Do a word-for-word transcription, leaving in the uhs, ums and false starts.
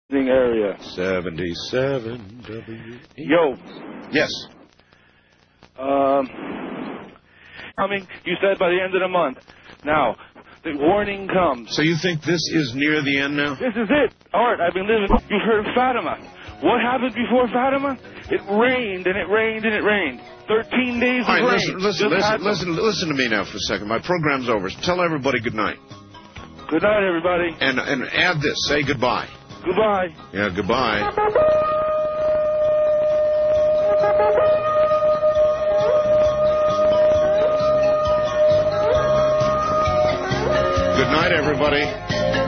area. seventy-seven W. Yo. Yes. Um, coming, you said by the end of the month. Now, the warning comes. So you think this is near the end now? This is it. Art, I've been living. You've heard of Fatima. What happened before Fatima? It rained and it rained and it rained. Thirteen days All of right, rain. listen, listen, listen, happened. listen, listen to me now for a second. My program's over. Tell everybody good night. Good night, everybody. And and add this. Say goodbye. Goodbye. Yeah, goodbye. Good night, everybody.